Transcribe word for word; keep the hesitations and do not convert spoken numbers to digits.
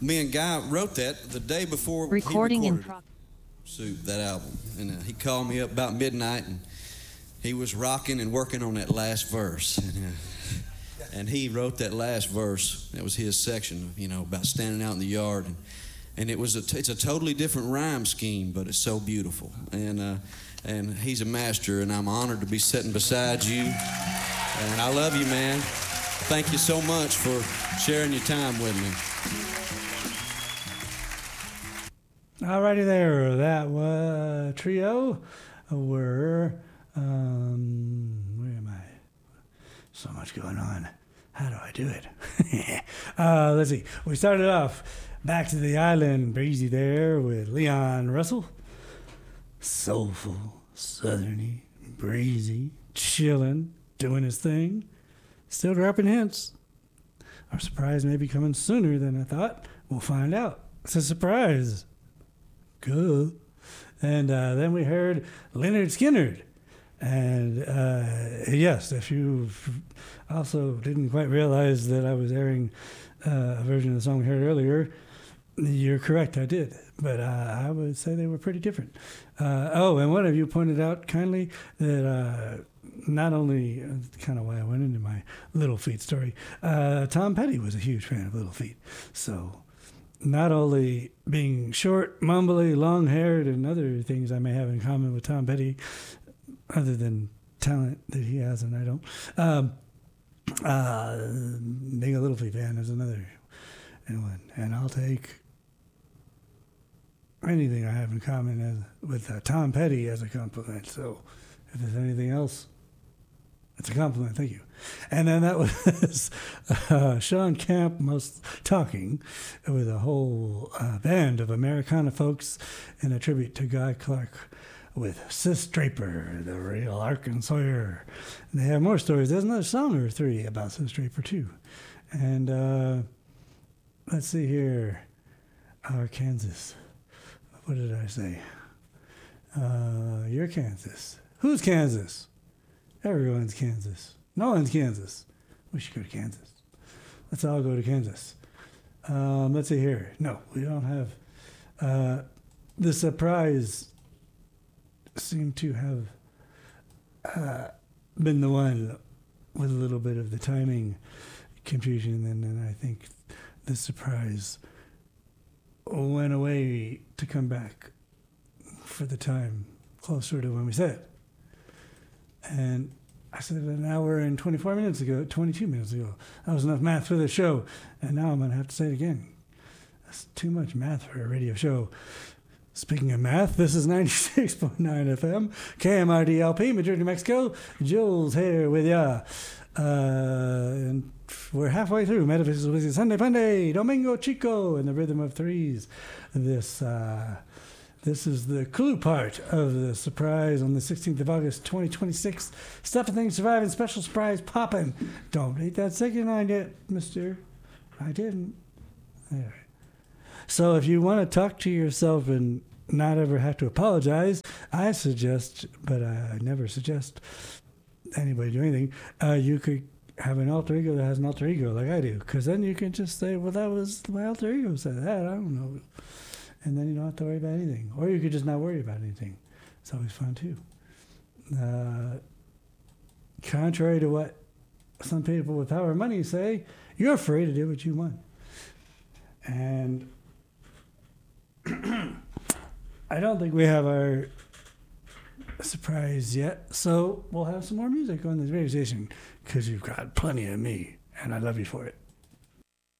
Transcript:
me and Guy wrote that the day before Recording he in recorded Soup, that album. And uh, he called me up about midnight, and he was rocking and working on that last verse. And, uh, and he wrote that last verse. That was his section, you know, about standing out in the yard. And, and it was a t- it's a totally different rhyme scheme, but it's so beautiful. And uh, and he's a master, and I'm honored to be sitting beside you. And I love you, man. Thank you so much for sharing your time with me. Alrighty there, that was Trio. Were, um, where am I? So much going on. How do I do it? uh, let's see. We started off Back to the Island, breezy there with Leon Russell. Soulful, southerny, breezy, chilling, doing his thing. Still dropping hints. Our surprise may be coming sooner than I thought. We'll find out. It's a surprise. Good. And uh, then we heard Leonard Skinner. And uh, yes, if you also didn't quite realize that I was airing uh, a version of the song we heard earlier, you're correct, I did. But uh, I would say they were pretty different. Uh, oh, and one of you pointed out kindly that uh, not only, uh, kind of why I went into my Little Feat story, uh, Tom Petty was a huge fan of Little Feat. So not only being short, mumbly, long-haired, and other things I may have in common with Tom Petty, other than talent that he has and I don't, um, uh, being a Little Feat fan is another one. And I'll take anything I have in common as, with uh, Tom Petty as a compliment. So if there's anything else, it's a compliment. Thank you. And then that was uh, Sean Camp most talking with a whole uh, band of Americana folks in a tribute to Guy Clark with Sis Draper, the real Arkansawyer. And they have more stories. There's another song or three about Sis Draper too. And uh, let's see here. Our Kansas. What did I say? Uh, you're Kansas. Who's Kansas? Everyone's Kansas. No one's Kansas. We should go to Kansas. Let's all go to Kansas. Um, let's see here. No, we don't have. Uh, the surprise seemed to have uh, been the one with a little bit of the timing confusion, and then I think the surprise went away to come back for the time closer to when we said it. And I said it an hour and twenty-four minutes ago, twenty-two minutes ago. That was enough math for the show. And now I'm going to have to say it again. That's too much math for a radio show. Speaking of math, this is ninety-six point nine F M, K M R D L P, Madrid, New Mexico. Jules here with ya. Uh, and we're halfway through Metaphysics with Sunday Funday, Domingo Chico, and the Rhythm of Threes. This uh, this is the clue part of the surprise on the sixteenth of August, twenty twenty-six. Stuff and Things Surviving, special surprise popping. Don't eat that second line yet, mister. I didn't. All right. So if you want to talk to yourself and not ever have to apologize, I suggest, but I never suggest anybody do anything, uh, you could have an alter ego that has an alter ego like I do, because then you can just say, well, that was my alter ego said that, I don't know. And then you don't have to worry about anything. Or you could just not worry about anything. It's always fun, too. Uh, contrary to what some people with power and money say, you're free to do what you want. And I don't think we have our surprise yet, so we'll have some more music on this radio station, because you've got plenty of me, and I love you for it.